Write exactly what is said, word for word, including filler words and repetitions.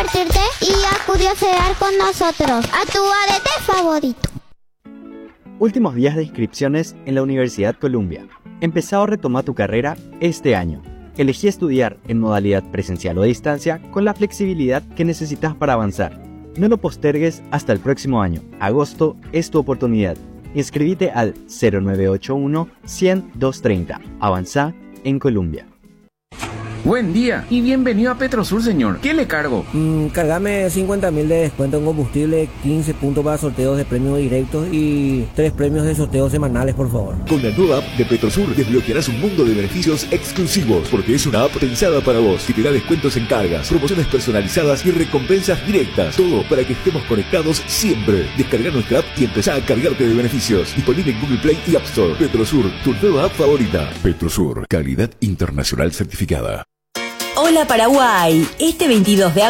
divertirte y a curiosear con nosotros, a tu A D T favorito. Últimos días de inscripciones en la Universidad Columbia. Empezá o retoma tu carrera este año. Elegí estudiar en modalidad presencial o a distancia con la flexibilidad que necesitas para avanzar. No lo postergues hasta el próximo año. Agosto es tu oportunidad. Inscríbete al cero nueve ocho uno, cien, doscientos treinta. Avanzá en Columbia. Buen día y bienvenido a Petrosur, señor. ¿Qué le cargo? Mm, cargame cincuenta mil de descuento en combustible, quince puntos para sorteos de premios directos y tres premios de sorteos semanales, por favor. Con la nueva app de Petrosur desbloquearás un mundo de beneficios exclusivos, porque es una app pensada para vos, que te da descuentos en cargas, promociones personalizadas y recompensas directas. Todo para que estemos conectados siempre. Descarga nuestra app y empezá a cargarte de beneficios. Disponible en Google Play y App Store. Petrosur, tu nueva app favorita. Petrosur, calidad internacional certificada. Hola Paraguay, este veintidós de